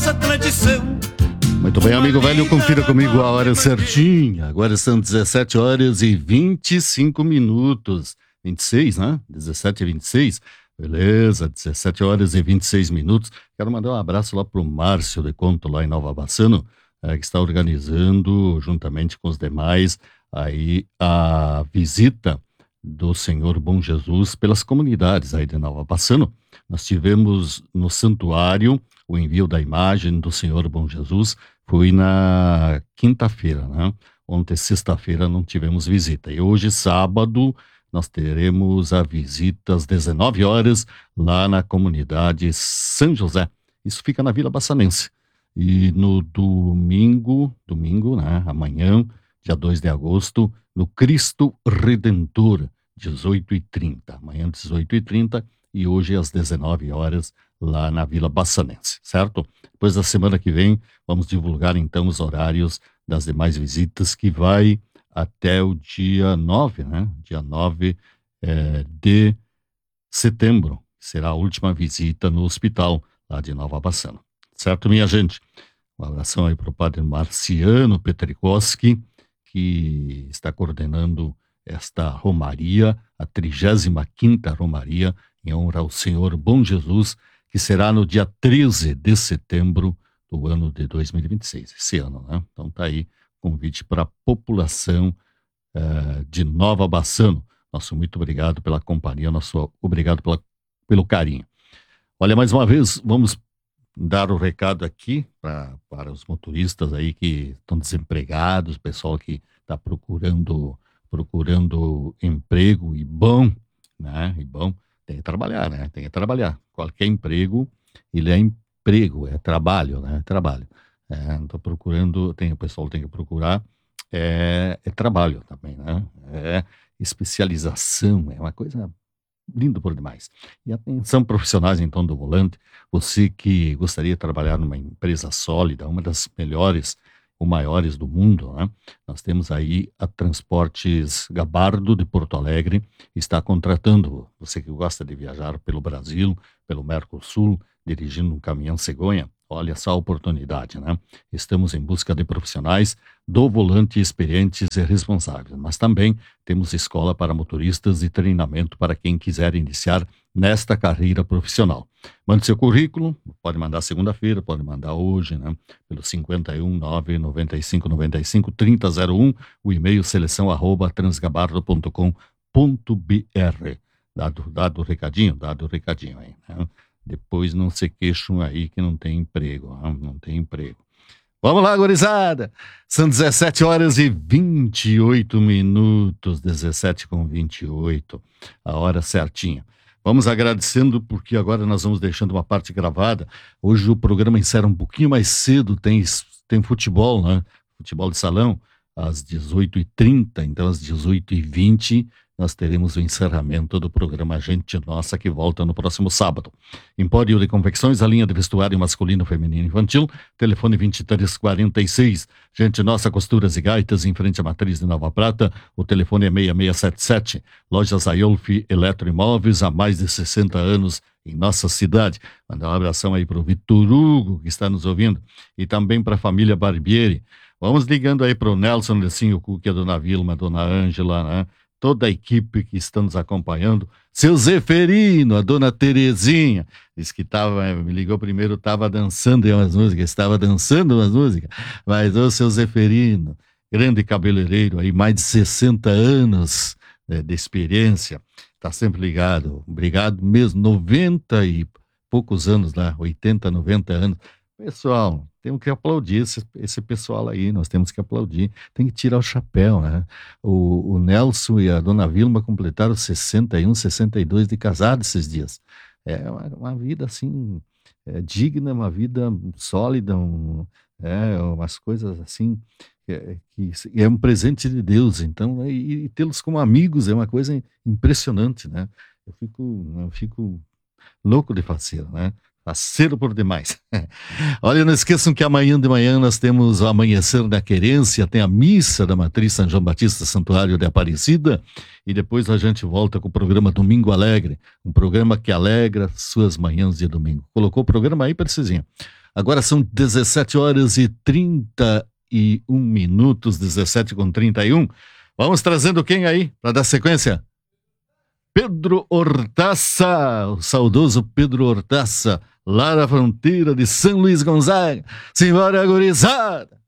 nossa tradição. Muito bem, amigo velho, confira comigo a hora certinha. Agora são 17 horas e 25 minutos. 26, né? 17 e 26. Beleza, 17 horas e 26 minutos. Quero mandar um abraço lá pro Márcio de Conto, lá em Nova Bassano, que está organizando, juntamente com os demais, aí a visita do Senhor Bom Jesus pelas comunidades aí de Nova Bassano. Nós tivemos no santuário o envio da imagem do Senhor Bom Jesus. Foi na quinta-feira, né? Ontem, sexta-feira, não tivemos visita. E hoje, sábado, nós teremos a visita às 19 horas lá na comunidade São José. Isso fica na Vila Bassanense. E no domingo, né? Amanhã, dia 2 de agosto, no Cristo Redentor, 18h30. Amanhã, 18h30 e hoje às 19 horas lá na Vila Bassanense, certo? Depois da semana que vem, vamos divulgar então os horários das demais visitas, que vai até o dia 9, né? Dia 9 de setembro, será a última visita no hospital lá de Nova Bassano. Certo, minha gente? Um abração aí para o padre Marciano Petrikowski, que está coordenando esta romaria, a 35ª romaria, em honra ao Senhor Bom Jesus, que será no dia 13 de setembro do ano de 2026, esse ano, né? Então tá aí, convite para a população de Nova Bassano. Nosso muito obrigado pela companhia, nosso obrigado pelo carinho. Olha, mais uma vez, vamos dar o recado aqui para os motoristas aí que estão desempregados, pessoal que está procurando emprego e bom, né? E bom, tem que trabalhar, né? Tem que trabalhar. Qualquer emprego, ele é emprego, é trabalho, né? Trabalho. Estou procurando, o pessoal tem que procurar, é trabalho também, né? É especialização, é uma coisa lindo por demais. E atenção profissionais, então, do volante, você que gostaria de trabalhar numa empresa sólida, uma das melhores ou maiores do mundo, né? Nós temos aí a Transportes Gabardo de Porto Alegre, está contratando você que gosta de viajar pelo Brasil, pelo Mercosul, dirigindo um caminhão cegonha. Olha essa oportunidade, né? Estamos em busca de profissionais do volante experientes e responsáveis, mas também temos escola para motoristas e treinamento para quem quiser iniciar nesta carreira profissional. Mande seu currículo, pode mandar segunda-feira, pode mandar hoje, né? Pelo 51 995 95 3001, o e-mail seleção@transgabardo.com.br. Dado o recadinho aí, né? Depois não se queixam aí que não tem emprego, não tem emprego. Vamos lá, gurizada! São 17 horas e 28 minutos, 17h28, a hora certinha. Vamos agradecendo, porque agora nós vamos deixando uma parte gravada. Hoje o programa encerra um pouquinho mais cedo, tem futebol, né? Futebol de salão, às 18h30, então às 18h20 nós teremos o encerramento do programa Gente Nossa, que volta no próximo sábado. Empório de Confecções, a linha de vestuário masculino, feminino e infantil, telefone 2346. Gente Nossa, costuras e gaitas, em frente à Matriz de Nova Prata, o telefone é 6677. Lojas Aiolfi Eletroimóveis, há mais de 60 anos em nossa cidade. Mandar um abração aí para o Vitor Hugo, que está nos ouvindo, e também para a família Barbieri. Vamos ligando aí para o Nelson, Lecinho Cuque, a dona Vilma, a dona Ângela, né? Toda a equipe que está nos acompanhando, seu Zeferino, a dona Terezinha, disse que me ligou primeiro, estava dançando umas músicas, mas o seu Zeferino, grande cabeleireiro aí, mais de 60 anos de experiência, está sempre ligado, obrigado mesmo, 90 e poucos anos lá, 80, 90 anos. Pessoal, temos que aplaudir esse pessoal aí, nós temos que aplaudir, tem que tirar o chapéu, né? O Nelson e a dona Vilma completaram 61, 62 de casado esses dias. É uma vida assim, digna, uma vida sólida, umas coisas assim, que é um presente de Deus, então, e tê-los como amigos é uma coisa impressionante, né? Eu fico louco de faceiro, né? Faceiro por demais. Olha, não esqueçam que amanhã de manhã nós temos o Amanhecer da Querência, tem a missa da Matriz São João Batista Santuário de Aparecida, e depois a gente volta com o programa Domingo Alegre, um programa que alegra suas manhãs de domingo. Colocou o programa aí, Precisinha? Agora são 17 horas e 31 minutos, 17h31. Vamos trazendo quem aí para dar sequência? Pedro Hortaça, o saudoso Pedro Hortaça, lá na fronteira de São Luís Gonzaga. Simbora, gurizada!